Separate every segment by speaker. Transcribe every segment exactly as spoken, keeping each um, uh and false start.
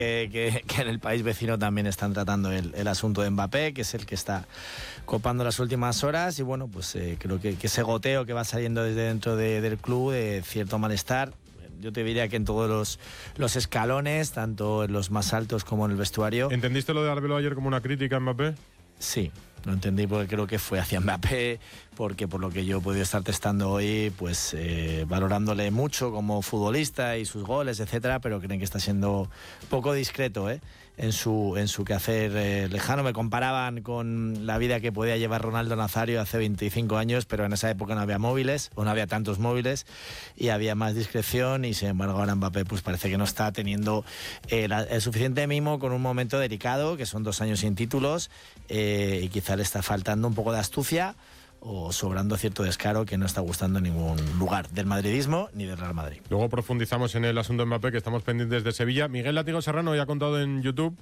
Speaker 1: Que, que, que en el país vecino también están tratando el, el asunto de Mbappé, que es el que está copando las últimas horas, y bueno, pues eh, creo que, que ese goteo que va saliendo desde dentro de, del club, de cierto malestar, yo te diría que en todos los, los escalones, tanto en los más altos como en el vestuario.
Speaker 2: ¿Entendiste lo de Arbelo ayer como una crítica a Mbappé?
Speaker 1: Sí, lo entendí porque creo que fue hacia Mbappé, porque por lo que yo he podido estar testando hoy, pues eh, valorándole mucho como futbolista y sus goles, etcétera, pero creen que está siendo poco discreto ¿eh? en su en su quehacer eh, lejano. Me comparaban con la vida que podía llevar Ronaldo Nazario hace veinticinco años, pero en esa época no había móviles, o no había tantos móviles, y había más discreción, y sin embargo ahora Mbappé pues parece que no está teniendo eh, la, el suficiente mimo con un momento delicado, que son dos años sin títulos, eh, y quizá le está faltando un poco de astucia o sobrando cierto descaro que no está gustando en ningún lugar del madridismo ni del Real Madrid.
Speaker 2: Luego profundizamos en el asunto de Mbappé, que estamos pendientes de Sevilla. Miguel Látigo Serrano ya ha contado en YouTube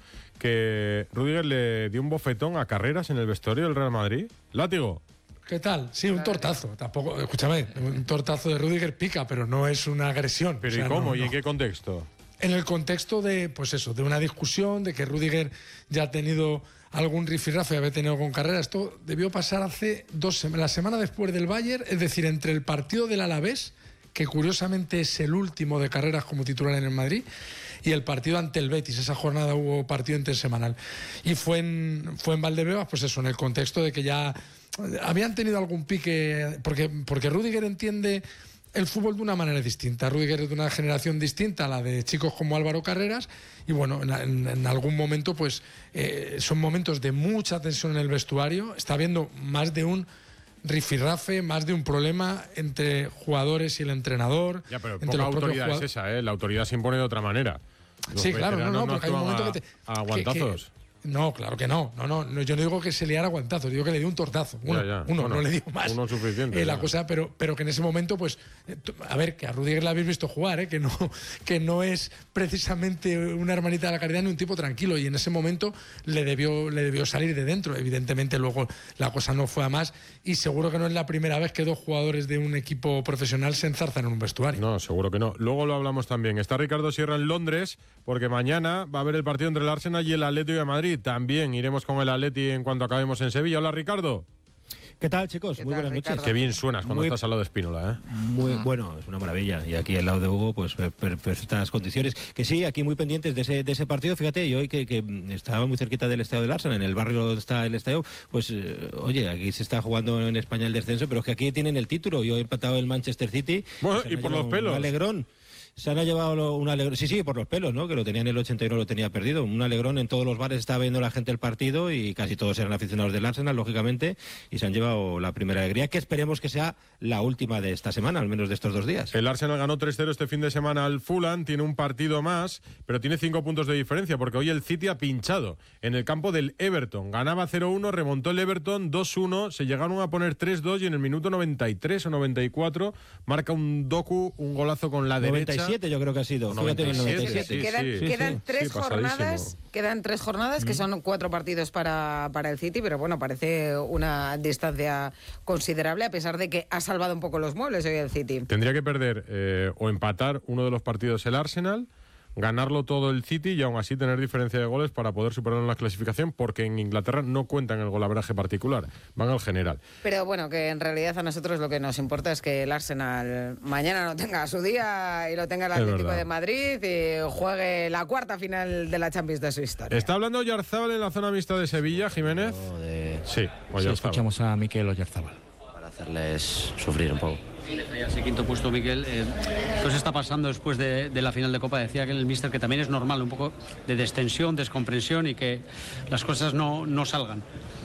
Speaker 2: que Rüdiger le dio un bofetón a Carreras en el vestuario del Real Madrid. Látigo.
Speaker 3: ¿Qué tal? Sí, un tortazo. Tampoco, escúchame, un tortazo de Rüdiger pica, pero no es una agresión.
Speaker 2: ¿Pero
Speaker 3: o sea,
Speaker 2: y cómo?
Speaker 3: No,
Speaker 2: ¿Y
Speaker 3: no.
Speaker 2: en qué contexto?
Speaker 3: En el contexto de, pues eso, de una discusión, de que Rüdiger ya ha tenido algún rifirrafe, había tenido con Carreras. Esto debió pasar hace dos semanas, la semana después del Bayern, es decir, entre el partido del Alavés, que curiosamente es el último de Carreras como titular en el Madrid, y el partido ante el Betis. Esa jornada hubo partido intersemanal. Y fue en, fue en Valdebebas, pues eso, en el contexto de que ya habían tenido algún pique, porque, porque Rüdiger entiende el fútbol de una manera distinta. Rüdiger es de una generación distinta a la de chicos como Álvaro Carreras, y bueno, en, en, en algún momento pues eh, son momentos de mucha tensión en el vestuario. Está habiendo más de un rifirrafe, más de un problema entre jugadores y el entrenador.
Speaker 2: Ya, pero
Speaker 3: entre
Speaker 2: poca
Speaker 3: los
Speaker 2: autoridad
Speaker 3: jugadores.
Speaker 2: es esa, ¿eh? La autoridad se impone de otra manera. Los
Speaker 3: Sí, claro, no, no, porque hay un momento
Speaker 2: a,
Speaker 3: que te...
Speaker 2: a aguantazos.
Speaker 3: Que, que, No, claro que no. No, no, no. Yo no digo que se liara guantazos, digo que le dio un tortazo. Uno,
Speaker 2: ya, ya.
Speaker 3: uno
Speaker 2: Bueno,
Speaker 3: no le dio más.
Speaker 2: Uno suficiente.
Speaker 3: Eh, la
Speaker 2: ya.
Speaker 3: cosa, pero, pero que en ese momento, pues, eh, a ver, que a Rüdiger le habéis visto jugar, ¿eh? que, no, que no es precisamente una hermanita de la caridad ni un tipo tranquilo, y en ese momento le debió, le debió salir de dentro. Evidentemente luego la cosa no fue a más, y seguro que no es la primera vez que dos jugadores de un equipo profesional se enzarzan en un vestuario.
Speaker 2: No, seguro que no. Luego lo hablamos también. Está Ricardo Sierra en Londres, porque mañana va a haber el partido entre el Arsenal y el Atlético de Madrid. También iremos con el Atleti en cuanto acabemos en Sevilla. Hola, Ricardo.
Speaker 4: ¿Qué tal, chicos?
Speaker 5: ¿Qué
Speaker 4: Muy
Speaker 5: tal,
Speaker 4: buenas
Speaker 5: Ricardo?
Speaker 4: noches.
Speaker 2: Qué bien suenas cuando
Speaker 4: Muy,
Speaker 2: estás al lado de Espínola, ¿eh?
Speaker 4: Muy bueno, es una maravilla. Y aquí al lado de Hugo, pues per, per, perfectas condiciones. Que sí, aquí muy pendientes de ese, de ese partido. Fíjate, y hoy que, que estaba muy cerquita del estadio del Arsenal, en el barrio donde está el estadio, pues eh, oye, aquí se está jugando en España el descenso, pero es que aquí tienen el título. Yo he empatado el Manchester City.
Speaker 2: Bueno,
Speaker 4: se
Speaker 2: y
Speaker 4: han
Speaker 2: por los
Speaker 4: llevado
Speaker 2: pelos.
Speaker 4: Un alegrón. Se han llevado un alegrón, sí, sí, por los pelos, ¿no? Que lo tenía en el ochenta y uno, lo tenía perdido. Un alegrón, en todos los bares estaba viendo la gente el partido y casi todos eran aficionados del Arsenal, lógicamente, y se han llevado la primera alegría, que esperemos que sea la última de esta semana, al menos de estos dos días.
Speaker 2: El Arsenal ganó tres cero este fin de semana al Fulham, tiene un partido más, pero tiene cinco puntos de diferencia, porque hoy el City ha pinchado en el campo del Everton. Ganaba cero uno, remontó el Everton dos uno, se llegaron a poner tres dos y en el minuto noventa y tres o noventa y cuatro marca un Doku, un golazo con la
Speaker 4: noventa y siete
Speaker 2: derecha.
Speaker 4: yo creo que ha sido.
Speaker 2: noventa y siete,
Speaker 4: Fíjate, en el noventa y siete.
Speaker 2: sí,
Speaker 5: quedan
Speaker 2: sí,
Speaker 5: quedan
Speaker 2: sí,
Speaker 5: tres
Speaker 2: sí, pasadísimo.
Speaker 5: jornadas, quedan tres jornadas que son cuatro partidos para, para el City, pero bueno, parece una distancia considerable, a pesar de que ha salvado un poco los muebles hoy el City.
Speaker 2: Tendría que perder eh, o empatar uno de los partidos el Arsenal, ganarlo todo el City y aún así tener diferencia de goles para poder superarlo en la clasificación, porque en Inglaterra no cuentan el golaveraje particular, van al general.
Speaker 5: Pero bueno, que en realidad a nosotros lo que nos importa es que el Arsenal mañana no tenga su día y lo tenga el
Speaker 2: Es
Speaker 5: Atlético
Speaker 2: verdad.
Speaker 5: de Madrid y juegue la cuarta final de la Champions de su historia.
Speaker 2: Está hablando Oyarzábal en la zona mixta de Sevilla, Jiménez.
Speaker 6: De...
Speaker 2: Sí,
Speaker 6: Sí,
Speaker 2: Oyarzábal.
Speaker 6: escuchamos a Mikel Oyarzábal.
Speaker 7: Para hacerles sufrir un poco.
Speaker 8: Ese quinto puesto, Miquel, eh, ¿qué os está pasando después de, de la final de Copa? Decía que el míster que también es normal, un poco de destensión, descomprensión y que las cosas no, no salgan.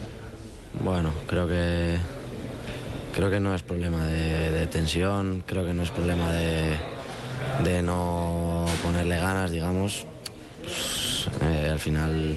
Speaker 7: Bueno, creo que creo que no es problema de, de tensión, creo que no es problema de, de no ponerle ganas, digamos. Pues, eh, al final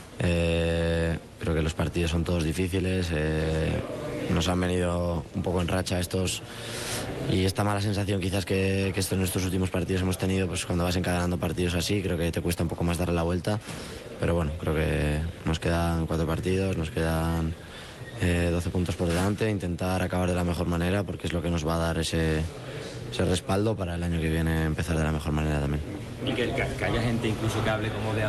Speaker 7: eh, creo que los partidos son todos difíciles. Eh, nos han venido un poco en racha estos y esta mala sensación quizás que, que estos, en estos últimos partidos hemos tenido, pues cuando vas encadenando partidos así, creo que te cuesta un poco más darle la vuelta, pero bueno, creo que nos quedan cuatro partidos, nos quedan eh, doce puntos por delante, intentar acabar de la mejor manera porque es lo que nos va a dar ese, ese respaldo para el año que viene empezar de la mejor manera también.
Speaker 6: Y que, que, que haya gente incluso que hable como de